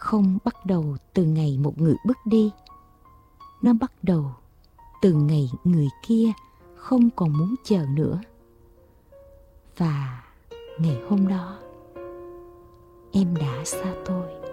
không bắt đầu từ ngày một người bước đi. Nó bắt đầu từ ngày người kia không còn muốn chờ nữa. Và ngày hôm đó, em đã xa tôi.